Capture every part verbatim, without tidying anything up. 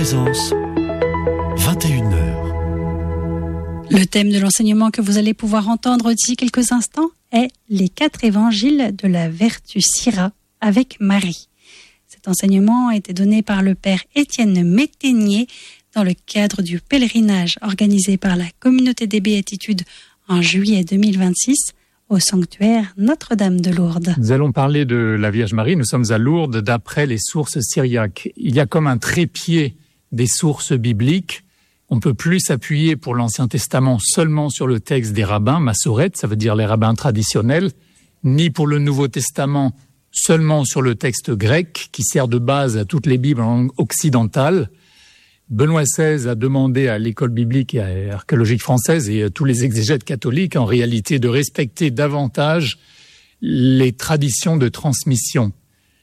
Présence, vingt et une heures. Le thème de l'enseignement que vous allez pouvoir entendre d'ici quelques instants est les quatre évangiles de la vertu Syrah avec Marie. Cet enseignement a été donné par le père Étienne Métainier dans le cadre du pèlerinage organisé par la communauté des Béatitudes en juillet deux mille vingt-six au sanctuaire Notre-Dame de Lourdes. Nous allons parler de la Vierge Marie. Nous sommes à Lourdes d'après les sources syriaques. Il y a comme un trépied des sources bibliques. On ne peut plus s'appuyer pour l'Ancien Testament seulement sur le texte des rabbins, Massorètes, ça veut dire les rabbins traditionnels, ni pour le Nouveau Testament seulement sur le texte grec qui sert de base à toutes les Bibles occidentales. Benoît seize a demandé à l'école biblique et archéologique française et à tous les exégètes catholiques en réalité de respecter davantage les traditions de transmission.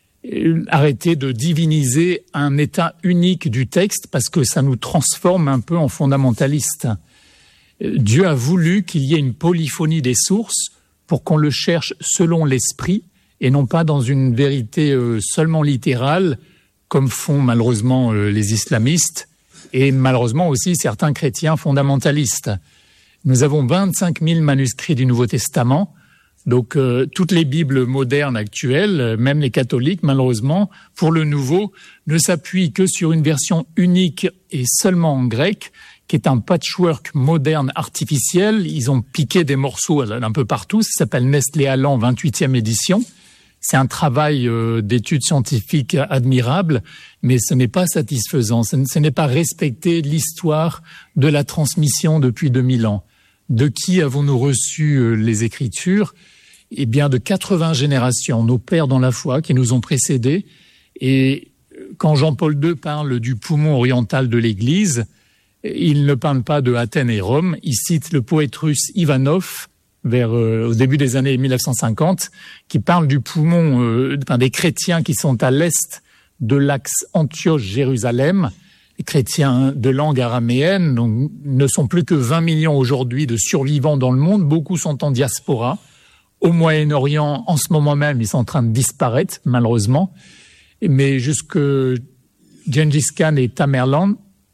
Arrêter de diviniser un état unique du texte parce que ça nous transforme un peu en fondamentalistes. Dieu a voulu qu'il y ait une polyphonie des sources pour qu'on le cherche selon l'esprit et non pas dans une vérité seulement littérale comme font malheureusement les islamistes et malheureusement aussi certains chrétiens fondamentalistes. Nous avons vingt-cinq mille manuscrits du Nouveau Testament. Donc, euh, toutes les Bibles modernes actuelles, même les catholiques, malheureusement, pour le Nouveau, ne s'appuient que sur une version unique et seulement en grec, qui est un patchwork moderne artificiel. Ils ont piqué des morceaux un peu partout. Ça s'appelle Nestlé Aland, vingt-huitième édition. C'est un travail euh, d'études scientifiques admirable, mais ce n'est pas satisfaisant. Ce, ce n'est pas respecter l'histoire de la transmission depuis deux mille ans. De qui avons-nous reçu euh, les Écritures ? Eh bien, de quatre-vingts générations, nos pères dans la foi qui nous ont précédés. Et quand Jean-Paul deux parle du poumon oriental de l'Église, il ne parle pas de Athènes et Rome. Il cite le poète russe Ivanov, vers euh, au début des années mille neuf cent cinquante, qui parle du poumon euh, enfin, des chrétiens qui sont à l'est de l'axe Antioche-Jérusalem. Les chrétiens de langue araméenne donc, ne sont plus que vingt millions aujourd'hui de survivants dans le monde. Beaucoup sont en diaspora. Au Moyen-Orient, en ce moment même, ils sont en train de disparaître, malheureusement. Mais jusque Gengis Khan et Tamerlan,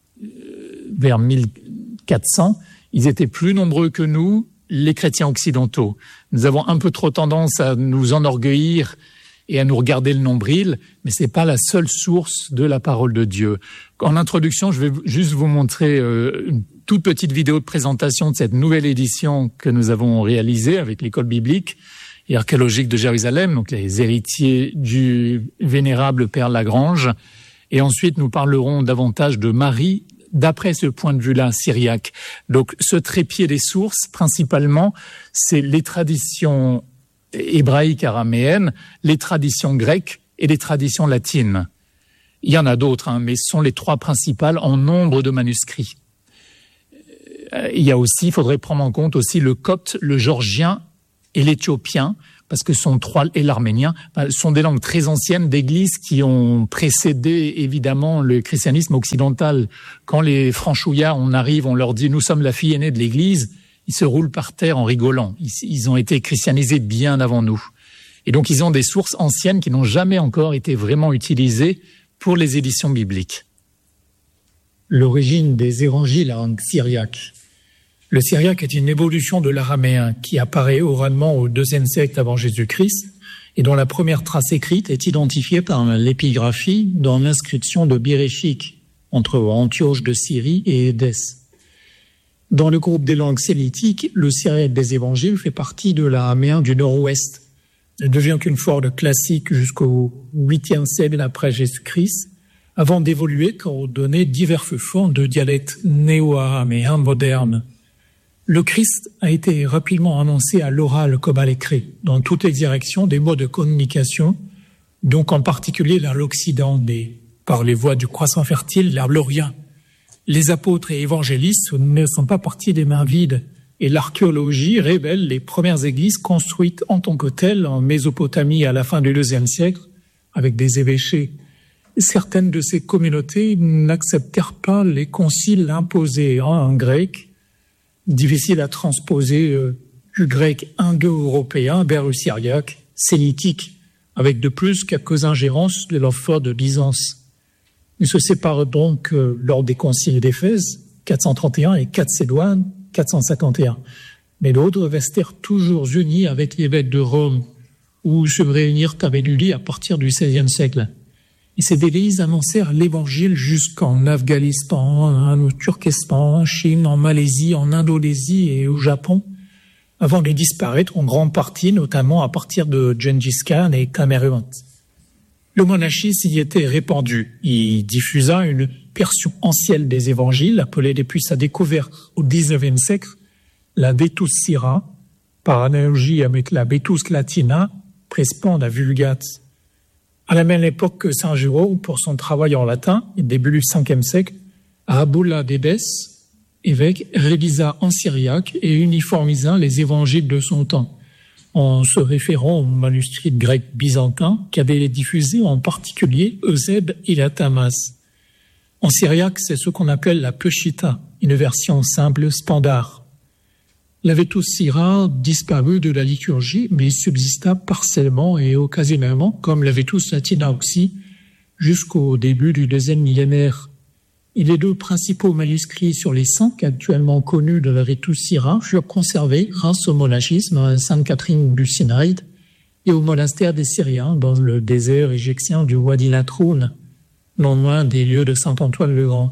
vers mille quatre cents, ils étaient plus nombreux que nous, les chrétiens occidentaux. Nous avons un peu trop tendance à nous enorgueillir et à nous regarder le nombril, mais c'est pas la seule source de la parole de Dieu. En introduction, je vais juste vous montrer euh, une toute petite vidéo de présentation de cette nouvelle édition que nous avons réalisée avec l'école biblique et archéologique de Jérusalem, donc les héritiers du vénérable Père Lagrange. Et ensuite, nous parlerons davantage de Marie d'après ce point de vue-là syriaque. Donc, ce trépied des sources, principalement, c'est les traditions hébraïques araméennes, les traditions grecques et les traditions latines. Il y en a d'autres, hein, mais ce sont les trois principales en nombre de manuscrits. Il y a aussi, il faudrait prendre en compte aussi le copte, le géorgien et l'éthiopien, parce que sont trois, et l'arménien, sont des langues très anciennes d'églises qui ont précédé évidemment le christianisme occidental. Quand les franchouillards, on arrive, on leur dit « nous sommes la fille aînée de l'église », ils se roulent par terre en rigolant. Ils, ils ont été christianisés bien avant nous. Et donc ils ont des sources anciennes qui n'ont jamais encore été vraiment utilisées pour les éditions bibliques. L'origine des évangiles en syriaque. Le syriaque est une évolution de l'araméen qui apparaît oralement au deuxième siècle avant Jésus-Christ et dont la première trace écrite est identifiée par l'épigraphie dans l'inscription de Biréchik entre Antioche de Syrie et Édesse. Dans le groupe des langues sémitiques, le syriaque des évangiles fait partie de l'araméen du nord-ouest. Il ne devient qu'une forme classique jusqu'au huitième siècle après Jésus-Christ, avant d'évoluer pour donner diverses formes de dialectes néo-araméens modernes. Le Christ a été rapidement annoncé à l'oral comme à l'écrit, dans toutes les directions des modes de communication, donc en particulier vers l'Occident, des, par les voies du croissant fertile, vers l'Orient. Les apôtres et évangélistes ne sont pas partis des mains vides, et l'archéologie révèle les premières églises construites en tant que telles en Mésopotamie à la fin du deuxième siècle, avec des évêchés. Certaines de ces communautés n'acceptèrent pas les conciles imposés en grec, difficile à transposer euh, du grec indo-européen vers le syriaque sémitique, avec de plus quelques ingérences de l'amphore de Byzance. Ils se séparent donc euh, lors des conciles d'Éphèse, quatre cent trente et un, et Chalcédoine, quatre cent cinquante et un. Mais d'autres restèrent toujours unis avec l'évêque de Rome, où se réunirent à Bénuli à partir du seizième siècle. Et ces églises annoncèrent l'évangile jusqu'en Afghanistan, en Turkestan, en Chine, en Malaisie, en Indonésie et au Japon, avant de disparaître en grande partie, notamment à partir de Gengis Khan et Cameroun. Le monachisme y était répandu. Il diffusa une version ancienne des évangiles, appelée depuis sa découverte au dix-neuvième siècle, la Vetus Syra, par analogie avec la Vetus Latina, Presponda Vulgate. À la même époque que Saint Jérôme, pour son travail en latin, début du cinquième siècle, Aboula Débès, évêque, révisa en syriaque et uniformisa les évangiles de son temps, en se référant aux manuscrits grecs byzantins qu'avaient diffusés en particulier Eusèbe et Athamas. En syriaque, c'est ce qu'on appelle la Peshitta, une version simple standard. La Vetus Syra disparut de la liturgie, mais subsista partiellement et occasionnellement, comme la Vetus Latina aussi, jusqu'au début du deuxième millénaire. Et les deux principaux manuscrits sur les cinq actuellement connus de la Vetus Syra furent conservés grâce au monachisme à Sainte Catherine du Sinaïde et au monastère des Syriens dans le désert égyptien du Wadi Latroun, non loin des lieux de Saint-Antoine le Grand.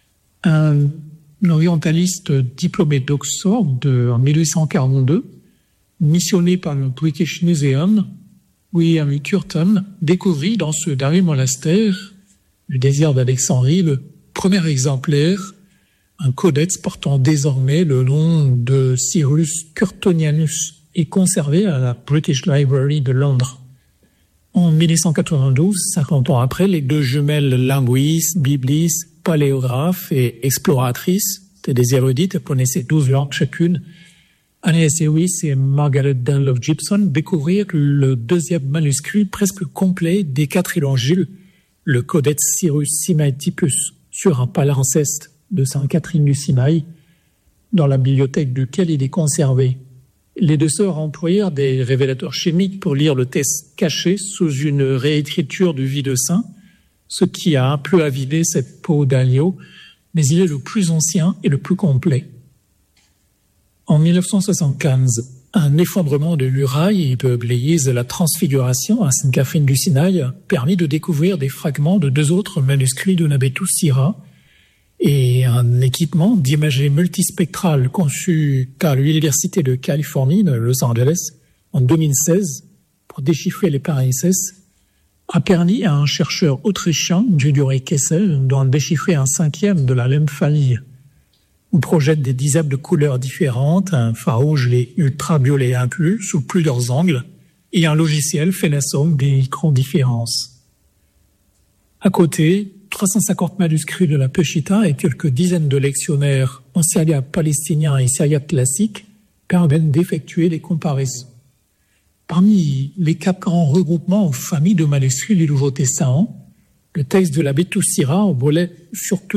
Un orientaliste diplômé d'Oxford de, en mille huit cent quarante-deux, missionné par le British Museum, William Curtin découvrit dans ce dernier monastère, le désert d'Alexandrie, le premier exemplaire, un codex portant désormais le nom de Cyrus Curtonianus et conservé à la British Library de Londres. En mille huit cent quatre-vingt-douze, cinquante ans après, les deux jumelles linguistes, biblistes, paléographes et exploratrices, c'était des érudites, elles connaissaient douze langues chacune, Anais Lewis et Margaret Dunlop Gibson découvrirent le deuxième manuscrit presque complet des quatre évangiles, le Codex Cyrus Sinaiticus, sur un palimpseste de Sainte Catherine du Sinaï, dans la bibliothèque duquel il est conservé. Les deux sœurs employèrent des révélateurs chimiques pour lire le texte caché sous une réécriture du Vie de Saint, ce qui a un peu avidé cette peau d'agneau, mais il est le plus ancien et le plus complet. En mille neuf cent soixante-quinze, un effondrement de murailles de l'église de la Transfiguration à Sainte Catherine du Sinaï permit de découvrir des fragments de deux autres manuscrits de la Vetus Syra et un équipement d'imagerie multispectrale conçu par l'Université de Californie de Los Angeles en deux mille seize pour déchiffrer les palimpsestes a permis à un chercheur autrichien, Junior Kessel, d'en déchiffrer un cinquième de la même famille. On projette des dizaines de couleurs différentes, un infrarouge et ultraviolet inclus, sous plusieurs angles, et un logiciel fait la somme des micro-différences. À côté, trois cent cinquante manuscrits de la Peshitta et quelques dizaines de lectionnaires en syriaque palestinien et syriaque classique permettent d'effectuer des comparaisons. Parmi les quatre grands regroupements en famille de manuscrits du Nouveau Testament, le texte de la Vetus Syra volait surtout